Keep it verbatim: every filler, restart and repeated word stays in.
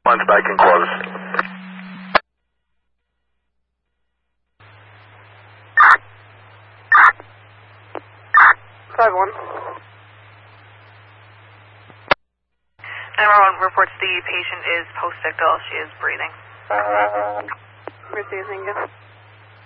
One's back and close. five one. nine one one reports the patient is post-ictal. She is breathing. Uh, receiving.